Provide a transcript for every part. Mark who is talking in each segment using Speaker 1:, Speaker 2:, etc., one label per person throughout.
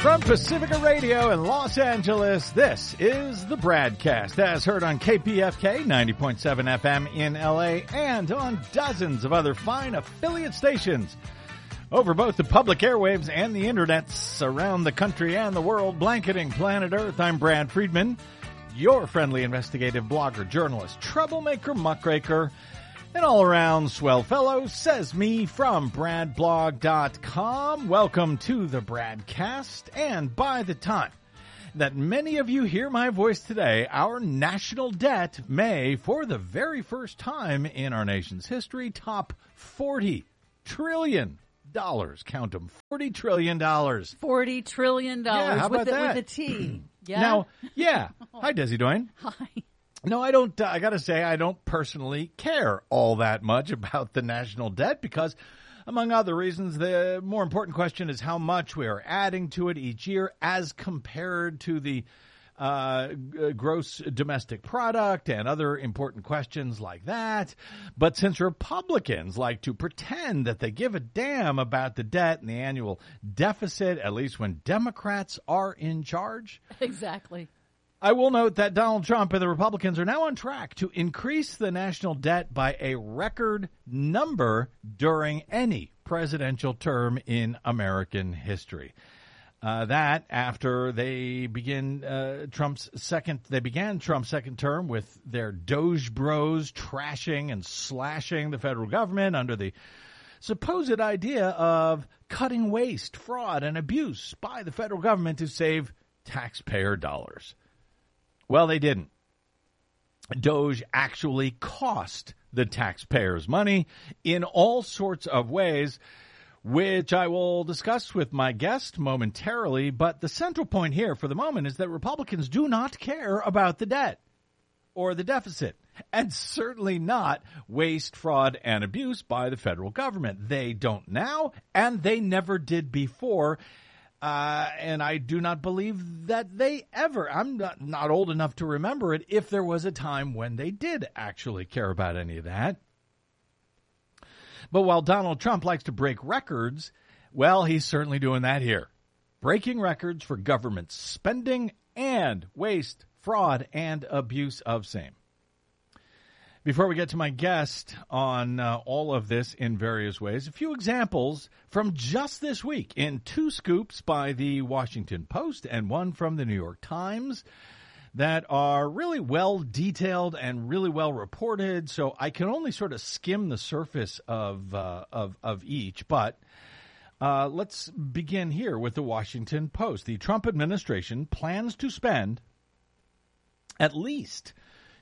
Speaker 1: From Pacifica Radio in Los Angeles, this is the Bradcast, as heard on KPFK 90.7 FM in LA and on dozens of other fine affiliate stations over both the public airwaves and the internets around the country and the world, blanketing planet Earth. I'm Brad Friedman, your friendly investigative blogger, journalist, troublemaker, muckraker, and all-around swell fellow, says me from BradBlog.com. Welcome to the Bradcast, and by the time that many of you hear my voice today, our national debt may, for the very first time in our nation's history, top $40 trillion. Count them, $40 trillion.
Speaker 2: $40 trillion
Speaker 1: Yeah, how about that?
Speaker 2: With a T. Yeah.
Speaker 1: Now, yeah. Hi, Desi Doyne.
Speaker 2: Hi.
Speaker 1: No, I don't. I got to say, I don't personally care all that much about the national debt because, among other reasons, the more important question is how much we are adding to it each year as compared to the gross domestic product and other important questions like that. But since Republicans like to pretend that they give a damn about the debt and the annual deficit, at least when Democrats are in charge.
Speaker 2: Exactly.
Speaker 1: I will note that Donald Trump and the Republicans are now on track to increase the national debt by a record number during any presidential term in American history. That after they began Trump's second term with their Doge Bros trashing and slashing the federal government under the supposed idea of cutting waste, fraud, and abuse by the federal government to save taxpayer dollars. Well, they didn't. Doge actually cost the taxpayers money in all sorts of ways, which I will discuss with my guest momentarily. But the central point here for the moment is that Republicans do not care about the debt or the deficit, and certainly not waste, fraud, and abuse by the federal government. They don't now, and they never did before. And I do not believe that they ever, I'm not old enough to remember it, if there was a time when they did actually care about any of that. But while Donald Trump likes to break records, well, he's certainly doing that here. Breaking records for government spending and waste, fraud, and abuse of same. Before we get to my guest on all of this in various ways, a few examples from just this week in two scoops by the Washington Post and one from the New York Times that are really well detailed and really well reported. So I can only sort of skim the surface of each. But let's begin here with the Washington Post. The Trump administration plans to spend at least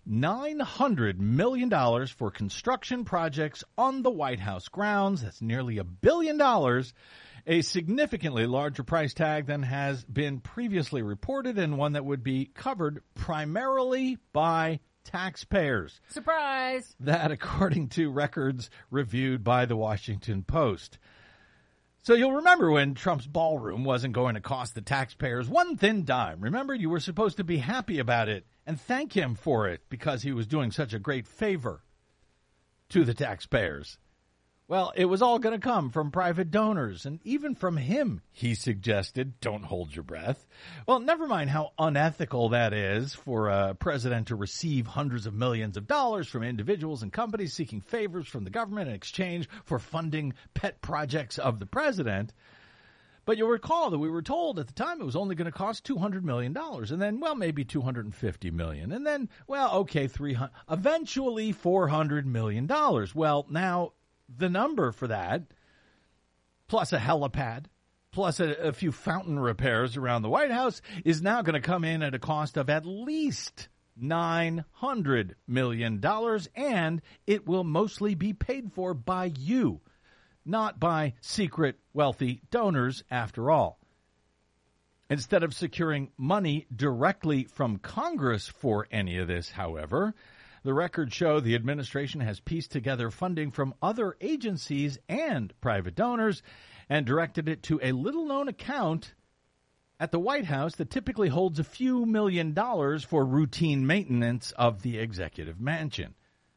Speaker 1: $900 million for construction projects on the White House grounds. That's nearly $1 billion, a significantly larger price tag than has been previously reported, and one that would be covered primarily by taxpayers.
Speaker 2: Surprise!
Speaker 1: That, according to records reviewed by the Washington Post. So you'll remember when Trump's ballroom wasn't going to cost the taxpayers one thin dime. Remember, you were supposed to be happy about it and thank him for it because he was doing such a great favor to the taxpayers. Well, it was all going to come from private donors, and even from him, he suggested, don't hold your breath. Well, never mind how unethical that is for a president to receive hundreds of millions of dollars from individuals and companies seeking favors from the government in exchange for funding pet projects of the president. But you'll recall that we were told at the time it was only going to cost $200 million, and then, well, maybe $250 million, and then, well, okay, eventually $400 million. Well, now the number for that, plus a helipad, plus a few fountain repairs around the White House, is now going to come in at a cost of at least $900 million, and it will mostly be paid for by you, not by secret wealthy donors after all. Instead of securing money directly from Congress for any of this, however, the records show the administration has pieced together funding from other agencies and private donors and directed it to a little-known account at the White House that typically holds a few $1 million for routine maintenance of the executive mansion.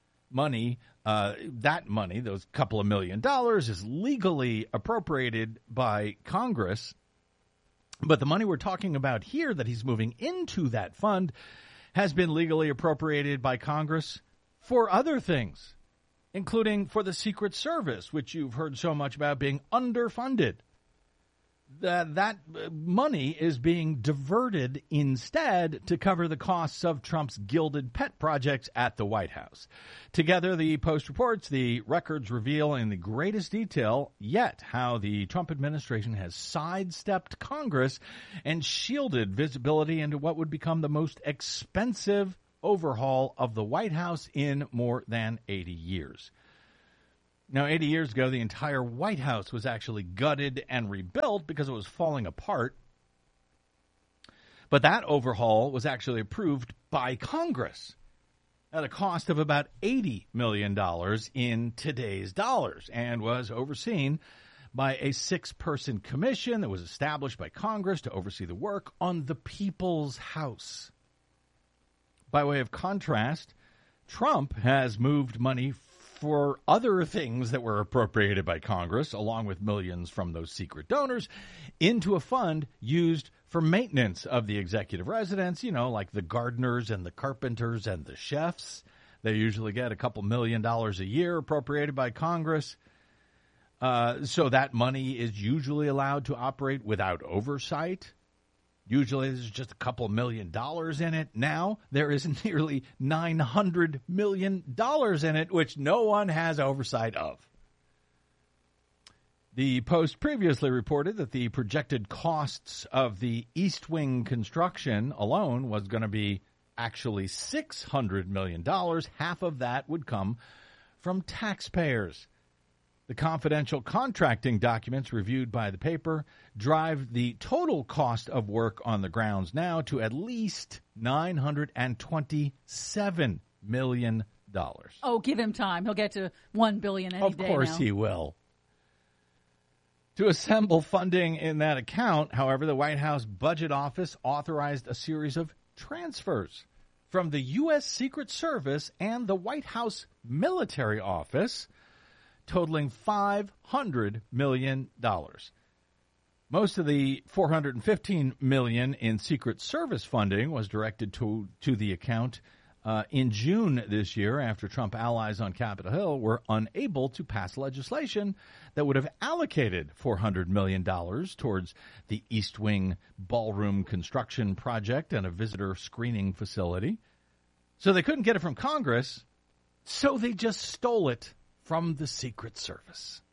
Speaker 1: That money, those couple of $1 million, is legally appropriated by Congress But the money we're talking about here that he's moving into that fund has been legally appropriated by Congress for other things, including for the Secret Service, which you've heard so much about being underfunded. That money is being diverted instead to cover the costs of Trump's gilded pet projects at the White House. Together, the Post reports the records reveal in the greatest detail yet how the Trump administration has sidestepped Congress and shielded visibility into what would become the most expensive overhaul of the White House in more than 80 years. Now, 80 years ago, the entire White House was actually gutted and rebuilt because it was falling apart. But that overhaul was actually approved by Congress at a cost of about $80 million in today's dollars and was overseen by a 6-person commission that was established by Congress to oversee the work on the People's House. By way of contrast, Trump has moved money for other things that were appropriated by Congress, along with millions from those secret donors, into a fund used for maintenance of the executive residence, like the gardeners and the carpenters and the chefs. They usually get a couple $1 million a year appropriated by Congress. So that money is usually allowed to operate without oversight. Usually there's just a couple $1 million in it. Now there is nearly $900 million in it, which no one has oversight of. The Post previously reported that the projected costs of the East Wing construction alone was going to be actually $600 million. Half of that would come from taxpayers. The confidential contracting documents reviewed by the paper drive the total cost of work on the grounds now to at least $927 million.
Speaker 2: Oh, give him time. He'll get to $1 billion any day.
Speaker 1: Of course he will. To assemble funding in that account, however, the White House Budget Office authorized a series of transfers from the U.S. Secret Service and the White House Military Office, totaling $500 million. Most of the $415 million in Secret Service funding was directed to the account in June this year after Trump allies on Capitol Hill were unable to pass legislation that would have allocated $400 million towards the East Wing ballroom construction project and a visitor screening facility. So they couldn't get it from Congress, so they just stole it from the Secret Service.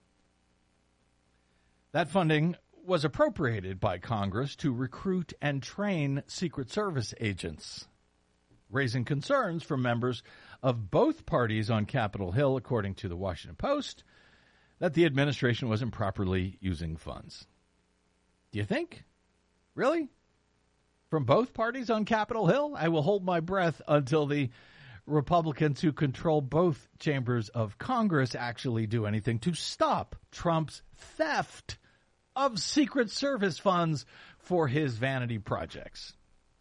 Speaker 1: That funding was appropriated by Congress to recruit and train Secret Service agents, raising concerns from members of both parties on Capitol Hill, according to the Washington Post, that the administration was improperly using funds. Do you think? Really? From both parties on Capitol Hill? I will hold my breath until the Republicans who control both chambers of Congress actually do anything to stop Trump's theft of Secret Service funds for his vanity projects.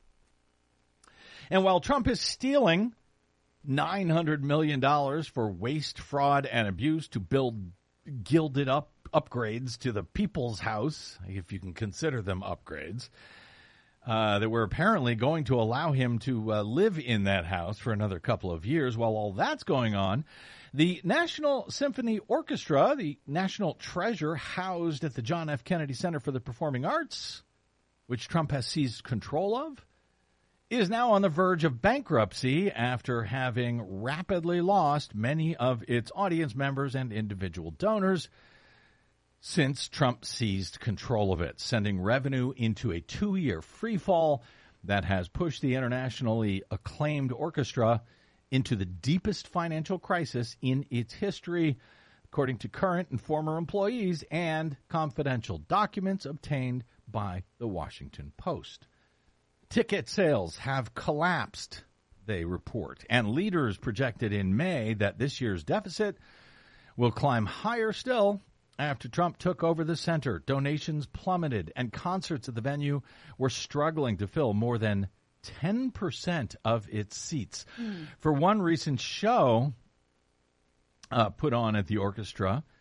Speaker 1: And while Trump is stealing $900 million for waste, fraud, and abuse to build gilded up upgrades to the People's House, if you can consider them upgrades, that were apparently going to allow him to live in that house for another couple of years. While all that's going on, the National Symphony Orchestra, the national treasure housed at the John F. Kennedy Center for the Performing Arts, which Trump has seized control of, is now on the verge of bankruptcy after having rapidly lost many of its audience members and individual donors since Trump seized control of it, sending revenue into a 2-year freefall that has pushed the internationally acclaimed orchestra into the deepest financial crisis in its history, according to current and former employees and confidential documents obtained by the Washington Post. Ticket sales have collapsed, they report, and leaders projected in May that this year's deficit will climb higher still after Trump took over the center. Donations plummeted, and concerts at the venue were struggling to fill more than 10% of its seats. For one recent show put on at the orchestra,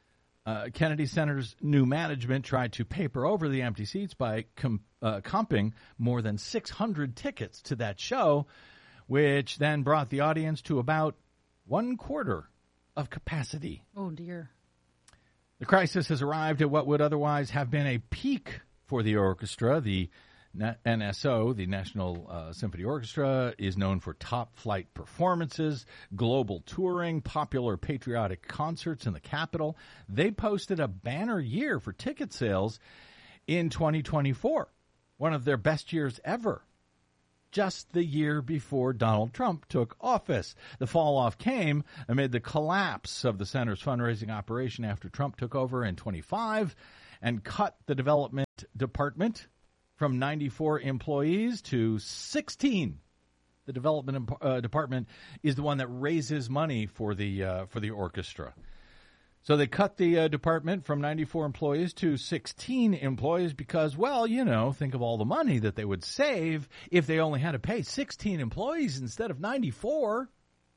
Speaker 1: Kennedy Center's new management tried to paper over the empty seats by comping more than 600 tickets to that show, which then brought the audience to about 1/4 of capacity.
Speaker 2: Oh, dear.
Speaker 1: The crisis has arrived at what would otherwise have been a peak for the orchestra. The NSO, the National Symphony Orchestra, is known for top-flight performances, global touring, popular patriotic concerts in the capital. They posted a banner year for ticket sales in 2024, one of their best years ever, just the year before Donald Trump took office. The fall-off came amid the collapse of the center's fundraising operation after Trump took over in 25 and cut the development department from 94 employees to 16. The development department is the one that raises money for the orchestra. So they cut the department from 94 employees to 16 employees because, well, think of all the money that they would save if they only had to pay 16 employees instead of 94.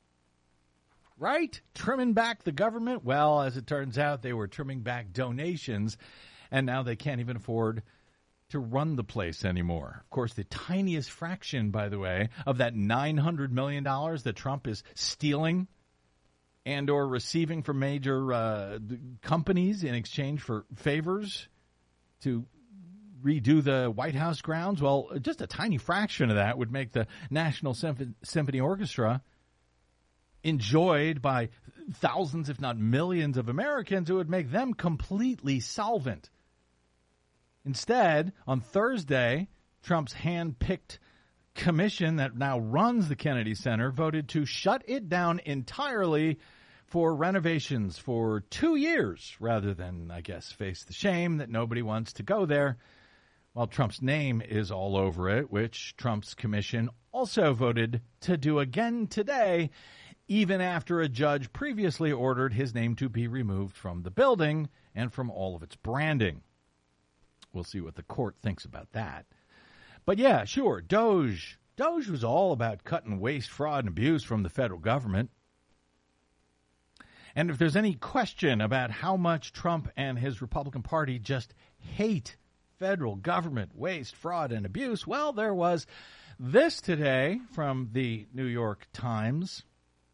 Speaker 1: Right? Trimming back the government. Well, as it turns out, they were trimming back donations, and now they can't even afford to run the place anymore. Of course, the tiniest fraction, by the way, of that $900 million that Trump is stealing and or receiving from major companies in exchange for favors to redo the White House grounds, well, just a tiny fraction of that would make the National Symphony Orchestra enjoyed by thousands, if not millions of Americans. It would make them completely solvent. Instead, on Thursday, Trump's hand-picked commission that now runs the Kennedy Center voted to shut it down entirely for renovations for 2 years rather than, I guess, face the shame that nobody wants to go there, while Trump's name is all over it, which Trump's commission also voted to do again today, even after a judge previously ordered his name to be removed from the building and from all of its branding. We'll see what the court thinks about that. But yeah, sure, Doge was all about cutting waste, fraud, and abuse from the federal government. And if there's any question about how much Trump and his Republican Party just hate federal government waste, fraud, and abuse, well, there was this today from the New York Times.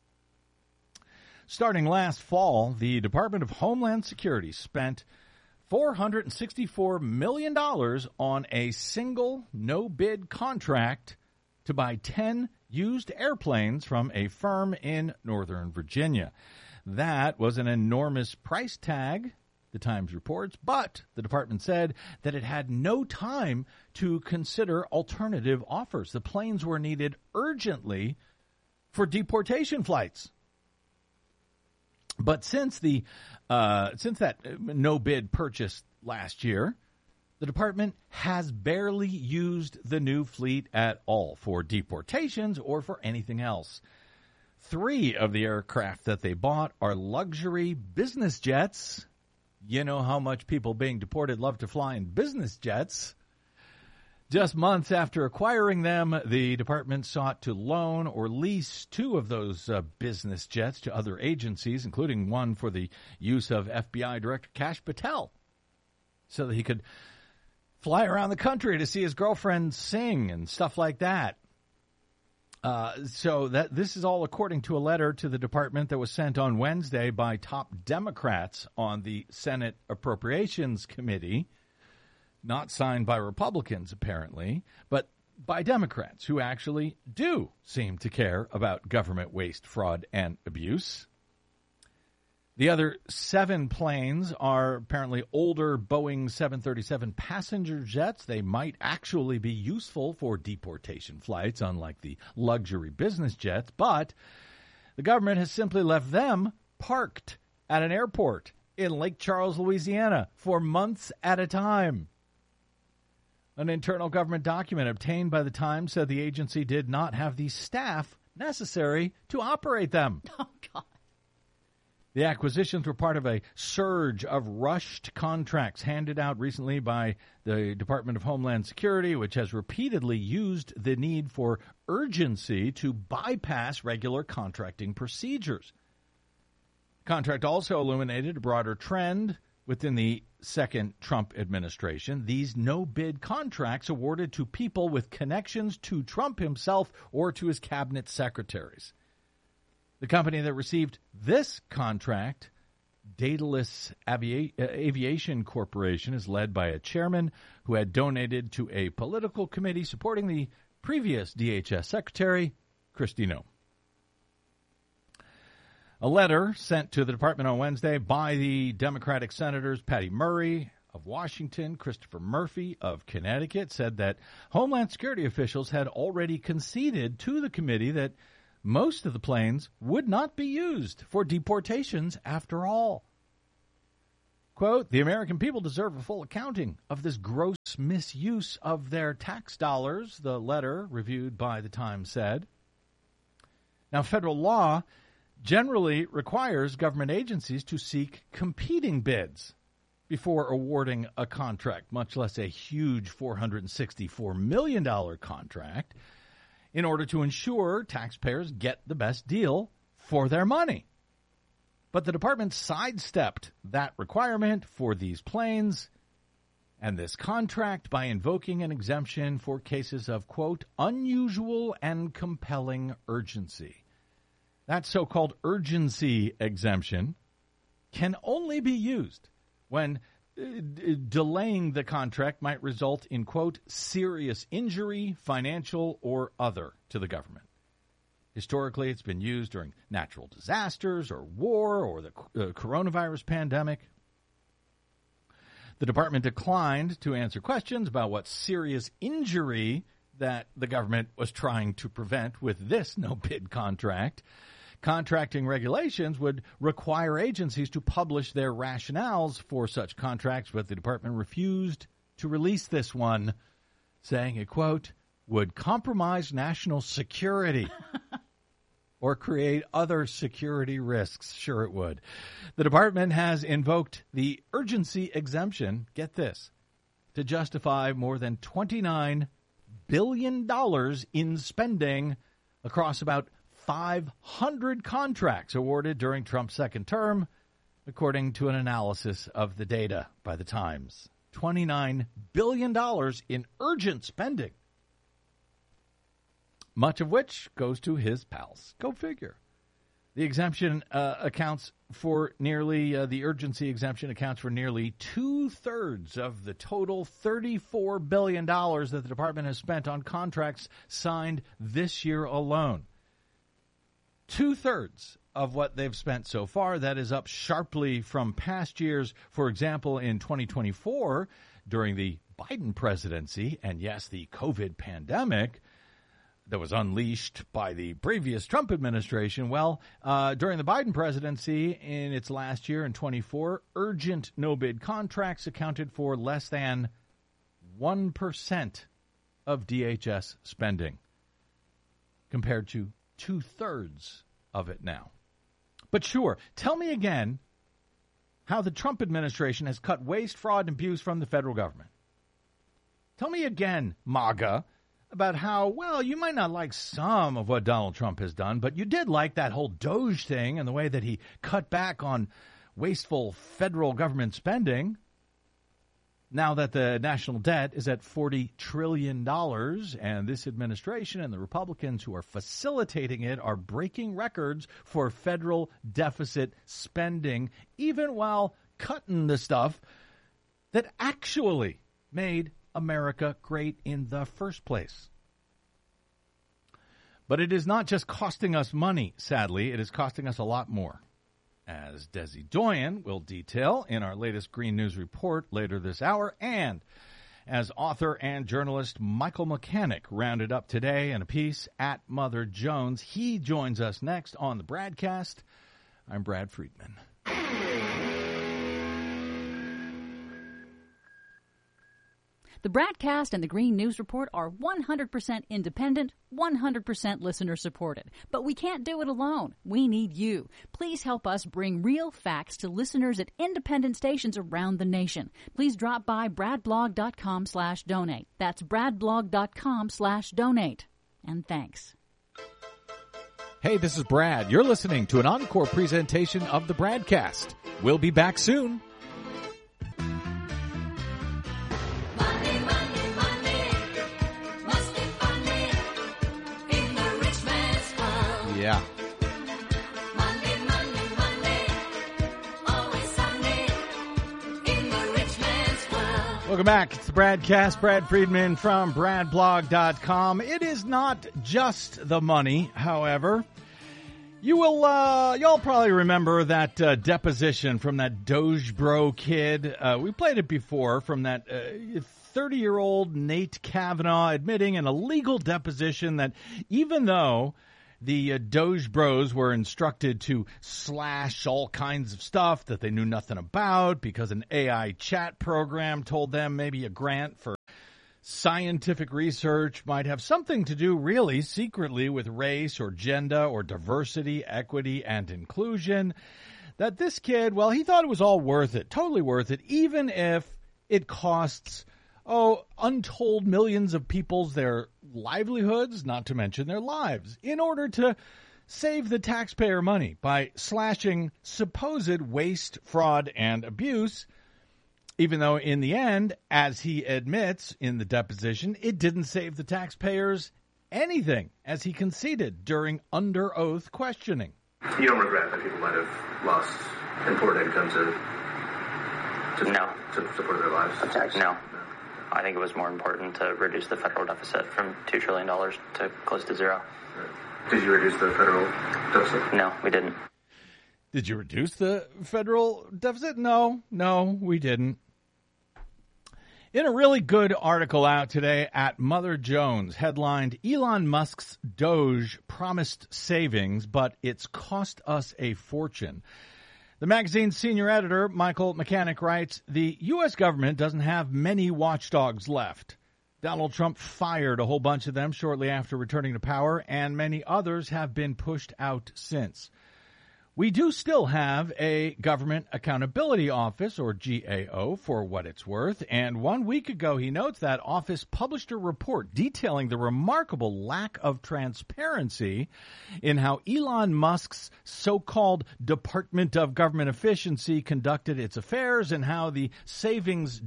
Speaker 1: Starting last fall, the Department of Homeland Security spent $464 million on a single no-bid contract to buy 10 used airplanes from a firm in Northern Virginia. That was an enormous price tag, the Times reports, but the department said that it had no time to consider alternative offers. The planes were needed urgently for deportation flights. But since that no-bid purchase last year, the department has barely used the new fleet at all for deportations or for anything else. 3 of the aircraft that they bought are luxury business jets. You know how much people being deported love to fly in business jets. Just months after acquiring them, the department sought to loan or lease 2 of those business jets to other agencies, including one for the use of FBI Director Kash Patel, so that he could fly around the country to see his girlfriend sing and stuff like that. So that this is all according to a letter to the department that was sent on Wednesday by top Democrats on the Senate Appropriations Committee. Not signed by Republicans, apparently, but by Democrats who actually do seem to care about government waste, fraud, and abuse. The other 7 planes are apparently older Boeing 737 passenger jets. They might actually be useful for deportation flights, unlike the luxury business jets, but the government has simply left them parked at an airport in Lake Charles, Louisiana, for months at a time. An internal government document obtained by the Times said the agency did not have the staff necessary to operate them.
Speaker 2: Oh, God.
Speaker 1: The acquisitions were part of a surge of rushed contracts handed out recently by the Department of Homeland Security, which has repeatedly used the need for urgency to bypass regular contracting procedures. The contract also illuminated a broader trend within the second Trump administration, these no-bid contracts awarded to people with connections to Trump himself or to his cabinet secretaries. The company that received this contract, Daedalus Aviation Corporation, is led by a chairman who had donated to a political committee supporting the previous DHS secretary, Kristi Noem. A letter sent to the department on Wednesday by the Democratic senators Patty Murray of Washington, Christopher Murphy of Connecticut, said that Homeland Security officials had already conceded to the committee that most of the planes would not be used for deportations after all. Quote, the American people deserve a full accounting of this gross misuse of their tax dollars, the letter reviewed by the Times said. Now, federal law generally requires government agencies to seek competing bids before awarding a contract, much less a huge $464 million contract, in order to ensure taxpayers get the best deal for their money. But the department sidestepped that requirement for these planes and this contract by invoking an exemption for cases of, quote, unusual and compelling urgency. That so-called urgency exemption can only be used when delaying the contract might result in, quote, serious injury, financial or other, to the government. Historically, it's been used during natural disasters or war or the coronavirus pandemic. The department declined to answer questions about what serious injury that the government was trying to prevent with this no-bid contract. Contracting regulations would require agencies to publish their rationales for such contracts, but the department refused to release this one, saying it, quote, would compromise national security or create other security risks. Sure it would. The department has invoked the urgency exemption, get this, to justify more than $29 billion in spending across about 500 contracts awarded during Trump's second term, according to an analysis of the data by the Times. $29 billion in urgent spending, much of which goes to his pals. Go figure. The exemption accounts for nearly, the urgency exemption accounts for nearly 2/3 of the total $34 billion that the department has spent on contracts signed this year alone. 2/3 of what they've spent so far. That is up sharply from past years. For example, in 2024, during the Biden presidency, and yes, the COVID pandemic that was unleashed by the previous Trump administration. Well, during the Biden presidency, in its last year in 24, urgent no-bid contracts accounted for less than 1% of DHS spending, compared to 2/3 of it now. But sure, tell me again how the Trump administration has cut waste, fraud, and abuse from the federal government. Tell me again, MAGA, about how, well, you might not like some of what Donald Trump has done, but you did like that whole DOGE thing and the way that he cut back on wasteful federal government spending. Now that the national debt is at $40 trillion, and this administration and the Republicans who are facilitating it are breaking records for federal deficit spending, even while cutting the stuff that actually made America great in the first place. But it is not just costing us money, sadly. It is costing us a lot more, as Desi Doyen will detail in our latest Green News report later this hour, and as author and journalist Michael Mechanic rounded up today in a piece at Mother Jones. He joins us next on the Bradcast. I'm Brad Friedman.
Speaker 2: The Bradcast and the Green News Report are 100% independent, 100% listener-supported. But we can't do it alone. We need you. Please help us bring real facts to listeners at independent stations around the nation. Please drop by bradblog.com/donate. That's bradblog.com/donate. And thanks.
Speaker 3: Hey, this is Brad. You're listening to an encore presentation of the Bradcast. We'll be back soon.
Speaker 1: Welcome back. It's the Bradcast. Brad Friedman from BradBlog.com. It is not just the money, however. You'll probably remember that deposition from that Doge Bro kid. We played it before from that 30-year-old Nate Kavanaugh admitting in a legal deposition that even though the Doge Bros were instructed to slash all kinds of stuff that they knew nothing about because an AI chat program told them maybe a grant for scientific research might have something to do really secretly with race or gender or diversity, equity, and inclusion, that this kid, well, he thought it was all worth it, totally worth it, even if it costs untold millions of people's their livelihoods, not to mention their lives, in order to save the taxpayer money by slashing supposed waste, fraud, and abuse, even though in the end, as he admits in the deposition, it didn't save the taxpayers anything, as he conceded during under-oath questioning.
Speaker 4: You don't regret that people might have lost important income to support their lives?
Speaker 5: No. I think it was more important to reduce the federal deficit from $2 trillion to close to zero.
Speaker 4: Did you reduce the federal deficit?
Speaker 5: No, we didn't.
Speaker 1: Did you reduce the federal deficit? No, we didn't. In a really good article out today at Mother Jones, headlined, Elon Musk's Doge promised savings, but it's cost us a fortune. The magazine's senior editor, Michael Mechanic, writes, the U.S. government doesn't have many watchdogs left. Donald Trump fired a whole bunch of them shortly after returning to power, and many others have been pushed out since. We do still have a Government Accountability Office, or GAO, for what it's worth, and 1 week ago, he notes, that office published a report detailing the remarkable lack of transparency in how Elon Musk's so-called Department of Government Efficiency conducted its affairs and how the savings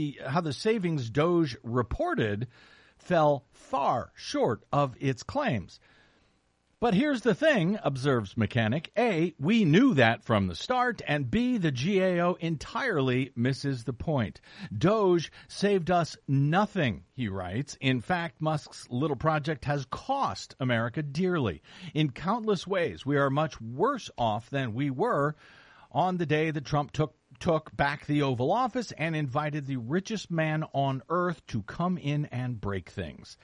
Speaker 1: Doge reported fell far short of its claims. But here's the thing, observes Mechanic. A, we knew that from the start, and B, the GAO entirely misses the point. Doge saved us nothing, he writes. In fact, Musk's little project has cost America dearly. In countless ways, we are much worse off than we were on the day that Trump took back the Oval Office and invited the richest man on earth to come in and break things.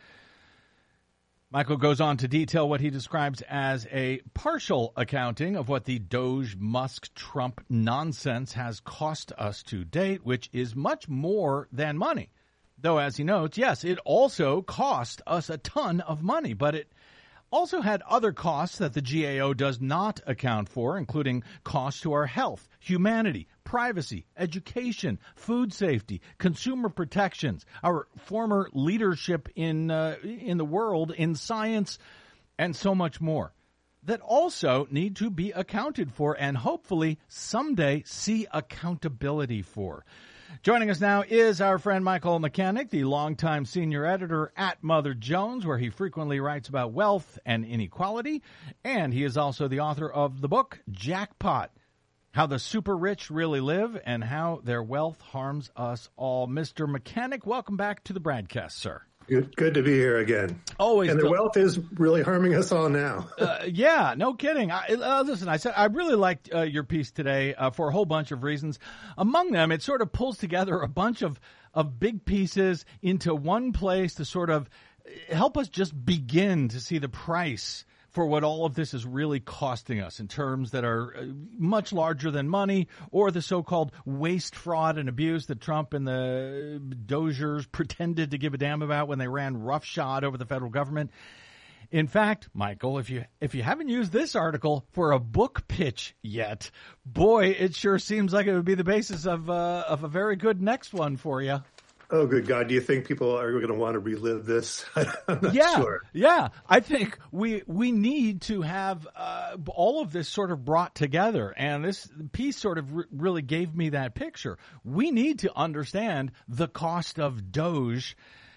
Speaker 1: Michael goes on to detail what he describes as a partial accounting of what the Doge-Musk-Trump nonsense has cost us to date, which is much more than money. Though, as he notes, yes, it also cost us a ton of money, but it also had other costs that the GAO does not account for, including costs to our health, humanity, privacy, education, food safety, consumer protections, our former leadership in the world, in science, and so much more, that also need to be accounted for and hopefully someday see accountability for. Joining us now is our friend Michael Mechanic, the longtime senior editor at Mother Jones, where he frequently writes about wealth and inequality. And he is also the author of the book, Jackpot, How the Super Rich Really Live and How Their Wealth Harms Us All. Mr. Mechanic, welcome back to the Bradcast, sir.
Speaker 6: Good to be here again.
Speaker 1: Always.
Speaker 6: And the wealth is really harming us all now.
Speaker 1: Yeah, no kidding. Listen, I really liked your piece today for a whole bunch of reasons. Among them, it sort of pulls together a bunch of big pieces into one place to sort of help us just begin to see the price for what all of this is really costing us in terms that are much larger than money, or the so-called waste, fraud, and abuse that Trump and the Dozers pretended to give a damn about when they ran roughshod over the federal government. In fact, Michael, if you haven't used this article for a book pitch yet, boy, it sure seems like it would be the basis of a very good next one for you.
Speaker 6: Oh, good God. Do you think people are going to want to relive this? I'm not sure.
Speaker 1: Yeah. I think we need to have all of this sort of brought together. And this piece sort of really gave me that picture. We need to understand the cost of Doge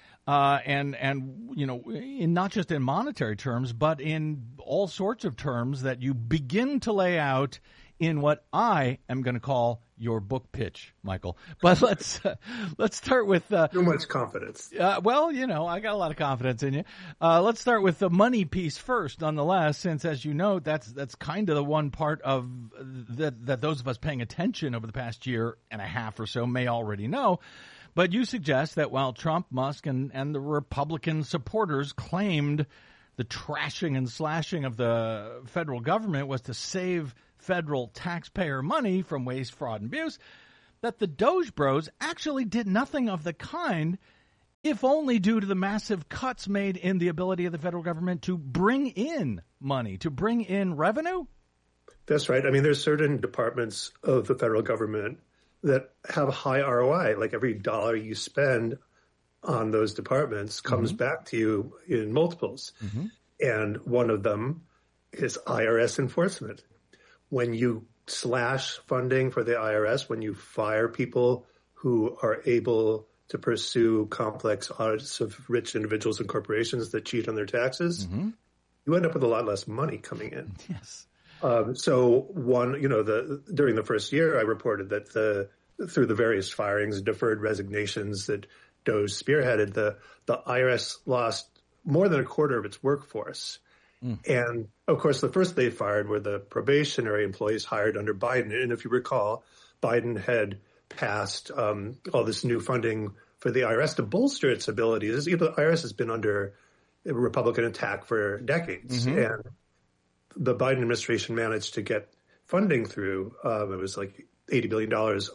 Speaker 1: and you know, not just in monetary terms, but in all sorts of terms that you begin to lay out in what I am going to call your book pitch, Michael. But let's start with
Speaker 6: too much confidence.
Speaker 1: Well, I got a lot of confidence in you. Let's start with the money piece first, nonetheless, since, as you know, that's kind of the one part of that those of us paying attention over the past year and a half or so may already know. But you suggest that while Trump, Musk, and the Republican supporters claimed the trashing and slashing of the federal government was to save federal taxpayer money from waste, fraud, and abuse, that the Doge Bros actually did nothing of the kind, if only due to the massive cuts made in the ability of the federal government to bring in money, to bring in revenue?
Speaker 6: That's right. I mean, there's certain departments of the federal government that have high ROI. Like every dollar you spend on those departments comes back to you in multiples. And one of them is IRS enforcement. When you slash funding for the IRS, when you fire people who are able to pursue complex audits of rich individuals and corporations that cheat on their taxes, you end up with a lot less money coming in.
Speaker 1: Yes.
Speaker 6: So during the first year, I reported that through the various firings, deferred resignations that Doge spearheaded, the IRS lost more than a quarter of its workforce. And of course, the first they fired were the probationary employees hired under Biden. And if you recall, Biden had passed all this new funding for the IRS to bolster its abilities. The IRS has been under a Republican attack for decades. And the Biden administration managed to get funding through. It was like $80 billion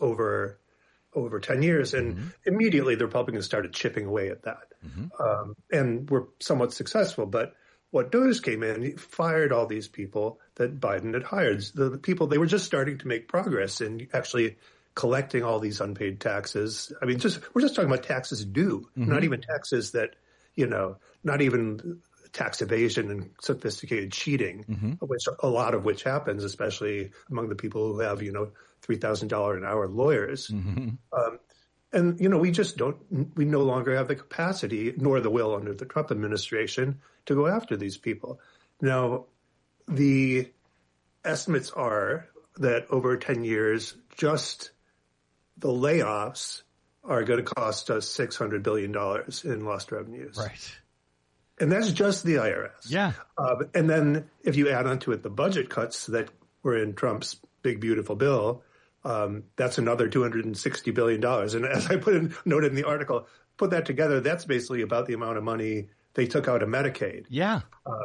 Speaker 6: over 10 years. And immediately the Republicans started chipping away at that. And were somewhat successful. But what Doge came in, he fired all these people that Biden had hired. The people, they were just starting to make progress in actually collecting all these unpaid taxes. I mean, we're just talking about taxes due, not even taxes that, not even tax evasion and sophisticated cheating, which a lot of which happens, especially among the people who have, $3,000 an hour lawyers. And, we no longer have the capacity nor the will under the Trump administration to go after these people. Now, the estimates are that over 10 years, just the layoffs are going to cost us $600 billion in lost revenues.
Speaker 1: Right.
Speaker 6: And that's just the IRS.
Speaker 1: Yeah.
Speaker 6: And then if you add onto it the budget cuts that were in Trump's big, beautiful bill, that's another $260 billion. And as I noted in the article, put that together, that's basically about the amount of money they took out of Medicaid.
Speaker 1: Yeah.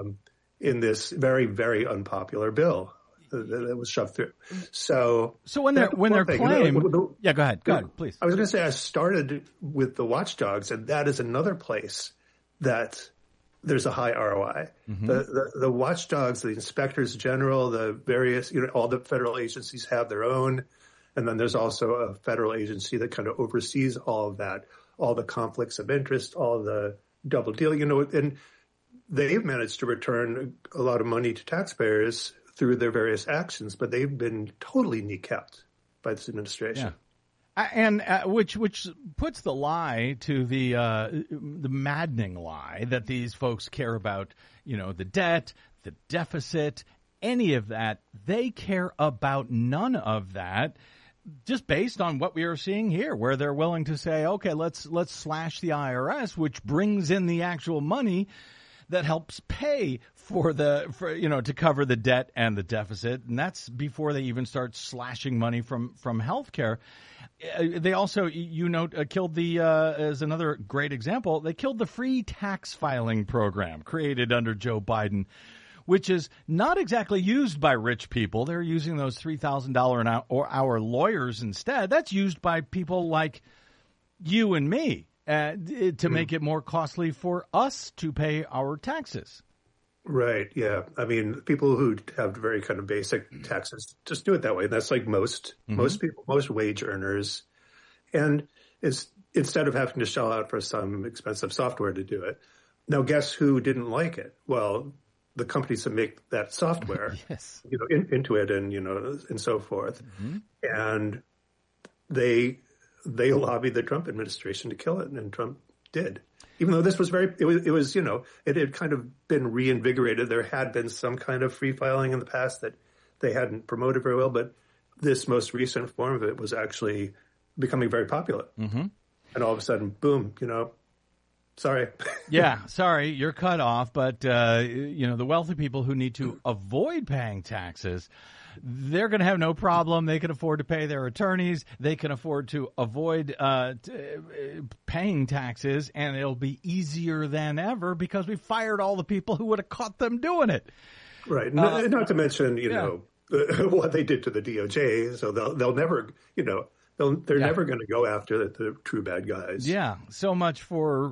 Speaker 6: In this very, very unpopular bill that was shoved through. So
Speaker 1: when they're claiming, go ahead, please.
Speaker 6: I was going to say I started with the watchdogs, and that is another place that there's a high ROI. The watchdogs, the inspectors general, the various, all the federal agencies have their own. And then there's also a federal agency that kind of oversees all of that, all the conflicts of interest, all the double deal, and they've managed to return a lot of money to taxpayers through their various actions, but they've been totally kneecapped by this administration.
Speaker 1: Yeah. And which puts the lie to the maddening lie that these folks care about, the debt, the deficit, any of that. They care about none of that, just based on what we are seeing here, where they're willing to say, okay, let's slash the IRS, which brings in the actual money that helps pay for to cover the debt and the deficit. And that's before they even start slashing money from healthcare. They also, killed as another great example, they killed the free tax filing program created under Joe Biden, which is not exactly used by rich people. They're using those $3,000 an hour lawyers instead. That's used by people like you and me to make it more costly for us to pay our taxes.
Speaker 6: Right. Yeah. I mean, people who have very kind of basic taxes just do it that way. That's like most people, most wage earners. And it's instead of having to shell out for some expensive software to do it. Now, guess who didn't like it? Well, the companies that make that software,
Speaker 1: yes.
Speaker 6: Intuit and, and so forth. And they lobbied the Trump administration to kill it, and Trump did. Even though this was it had kind of been reinvigorated. There had been some kind of free filing in the past that they hadn't promoted very well, but this most recent form of it was actually becoming very popular. Mm-hmm. And all of a sudden, boom, sorry.
Speaker 1: Yeah, sorry, you're cut off. But, the wealthy people who need to avoid paying taxes, they're going to have no problem. They can afford to pay their attorneys. They can afford to avoid paying taxes, and it'll be easier than ever because we fired all the people who would have caught them doing it.
Speaker 6: Right. Not to mention, what they did to the DOJ. So they'll never, they're never going to go after the true bad guys.
Speaker 1: Yeah. So much for